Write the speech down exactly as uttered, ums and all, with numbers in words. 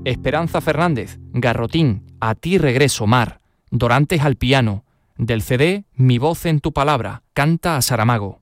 Esperanza Fernández, Garrotín, A ti regreso, mar. Dorantes al piano. Del C D Mi voz en tu palabra, canta a Saramago.